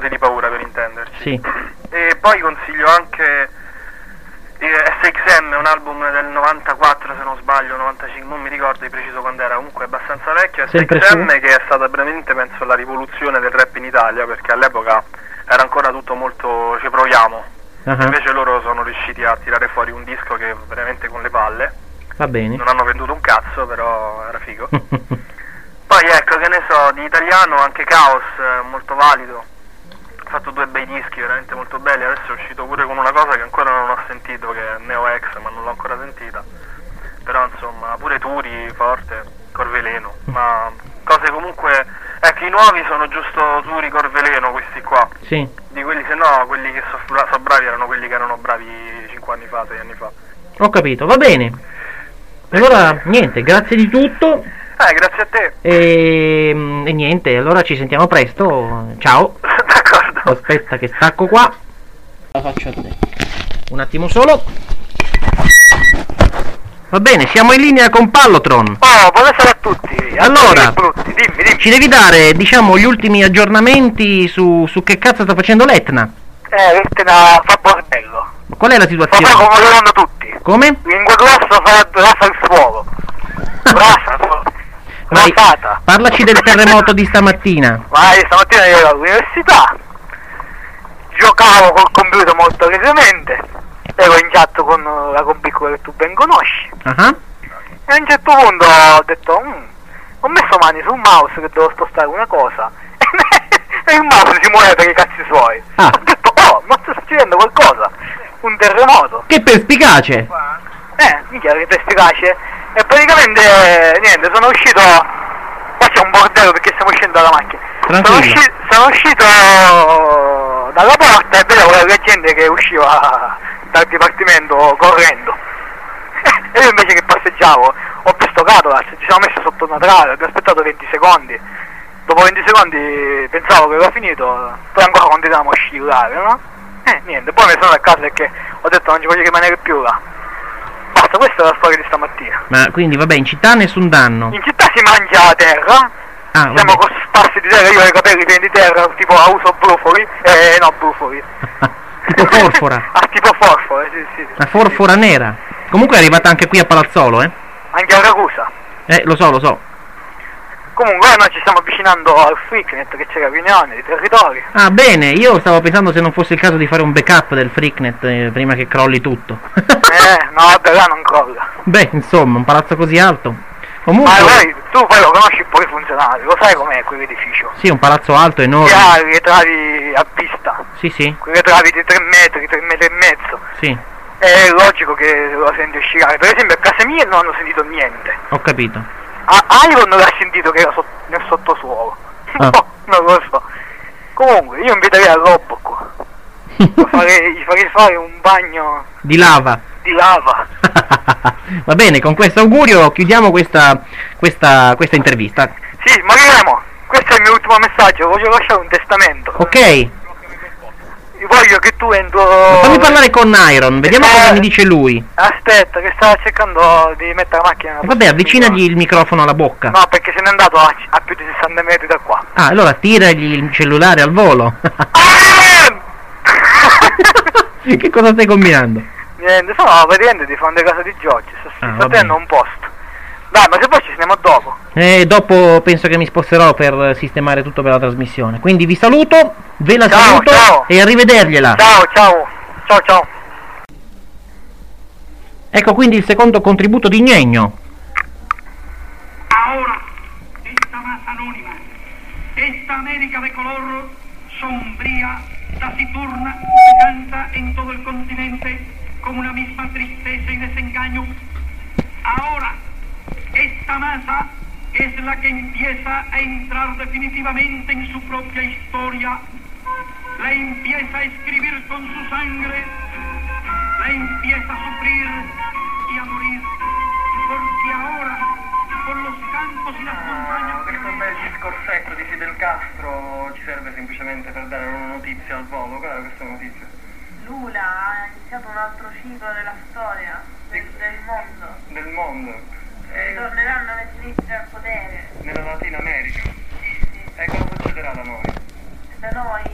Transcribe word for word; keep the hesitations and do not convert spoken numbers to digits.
Note di paura, per intenderci. Sì. E poi consiglio anche S X M, un album del novantaquattro se non sbaglio, novantacinque, non mi ricordo di preciso quando era, comunque è abbastanza vecchio. S X M che è stata veramente, penso, la rivoluzione del rap in Italia, perché all'epoca era ancora tutto molto ci proviamo. Uh-huh. Invece loro sono riusciti a tirare fuori un disco che veramente con le palle. Va bene. Non hanno venduto un cazzo, però era figo. Poi ecco, che ne so, di italiano anche Caos, molto valido. Ha fatto due bei dischi veramente molto belli. Adesso è uscito pure con una cosa che ancora non ho sentito, che è Neo Ex, ma non l'ho ancora sentita. Però insomma, pure Turi, forte, Corveleno. Ma cose comunque, ecco, i nuovi sono giusto Turi, Corveleno, questi qua. Sì. Di quelli, se no, quelli che sono bra- so bravi erano quelli che erano bravi cinque anni fa, sei anni fa. Ho capito, va bene. Allora, niente, grazie di tutto. Eh, grazie a te. E, e niente, allora ci sentiamo presto. Ciao. D'accordo. Aspetta che stacco qua. La faccio a te. Un attimo solo. Va bene, siamo in linea con Pallotron. Oh, buonasera a tutti. Allora, dimmi, dimmi. ci devi dare, diciamo, gli ultimi aggiornamenti su, su che cazzo sta facendo l'Etna. Eh, l'Etna fa bordello. Ma qual è la situazione? Fa come lo tutti. Come? Lingua grossa fa rasa il suolo. Rasa, Vai, parlaci del terremoto di stamattina. Ma io stamattina ero all'università, giocavo col computer molto allegramente, ero in chat con la compiccola che tu ben conosci. Uh-huh. E a un certo punto ho detto, mm, ho messo mani sul mouse che devo spostare una cosa e il mouse si muove per i cazzi suoi. Ah. Ho detto, oh, ma sta succedendo qualcosa, un terremoto. Che perspicace! Eh, mica che perspicace. E praticamente, niente, sono uscito, qua c'è un bordello perché stiamo uscendo dalla macchina. Sono, usci- sono uscito dalla porta e vedevo la gente che usciva dal dipartimento correndo. E io invece che passeggiavo, ho visto Catolas, ci siamo messi sotto una trave, abbiamo aspettato venti secondi. Dopo venti secondi pensavo che era finito, poi ancora continuavamo a oscillare, no? Eh, niente, poi mi sono a casa perché ho detto non ci voglio rimanere più là. Basta, questa è la storia di stamattina. Ma quindi vabbè, in città nessun danno? In città si mangia a terra, ah, siamo con spassi di terra, io ho i capelli pieni di terra, tipo a uso brufoli, eh no brufoli. Tipo forfora? Ah, tipo forfora, sì, sì. La forfora nera. Comunque è arrivata anche qui a Palazzolo, eh? Anche a Ragusa. Eh, lo so, lo so. Comunque noi ci stiamo avvicinando al Freaknet, che c'è la riunione di territori. Ah, bene, io stavo pensando se non fosse il caso di fare un backup del Freaknet eh, prima che crolli tutto. Eh, no, vabbè, là non crolla. Beh, insomma, un palazzo così alto. Comunque... Ma poi, tu poi lo conosci poi i funzionari, lo sai com'è quell'edificio? Sì, un palazzo alto, enorme. Che ha le travi a vista. Sì, sì. Quelle travi di tre metri, tre metri e mezzo. Sì. È logico che lo senti oscillare. Per esempio a casa mia non hanno sentito niente. Ho capito. A Iron non l'ha sentito che era sotto, nel sottosuolo. Ah. No, non lo so. Comunque, io inviterei a Robbo qua. Gli farei, gli farei fare un bagno di lava. Di lava. Va bene, con questo augurio chiudiamo questa, questa, questa intervista. Sì, moriremo. Questo è il mio ultimo messaggio, voglio lasciare un testamento. Ok. Voglio che tu entro... Fammi parlare con Iron, vediamo eh, cosa mi dice lui. Aspetta, che stava cercando di mettere la macchina. Vabbè, avvicinagli il microfono alla bocca. No, perché se n'è andato a, a più di sessanta metri da qua. Ah, allora tiragli il cellulare al volo. Che cosa stai combinando? Niente, sono praticamente di fronte a casa di Giorgio, sto ah, facendo un posto. Dai, ma se poi ci sentiamo dopo. E dopo penso che mi sposterò per sistemare tutto per la trasmissione. Quindi vi saluto, ve la ciao, saluto ciao. E arrivedergliela. Ciao, ciao, ciao, ciao. Ecco quindi il secondo contributo di Gnegno. Ahora, esta masa anónima, esta América de color sombría, taciturna, que canta en todo el continente con una misma tristeza y desengaño. Ahora, esta masa es la que empieza a entrar definitivamente en su propia historia, la empieza a escribir con su sangre, la empieza a sufrir y a morir, porque ahora, por los campos y las montañas... Questo bel discorsetto di Fidel Castro ci serve semplicemente per dare una notizia al volo. Qual è questa notizia? Lula ha iniziato un altro ciclo della storia, del, del mondo. Del mondo. Torneranno le sinistre al potere. Nella Latina America. Sì, sì. E cosa succederà da noi? Da noi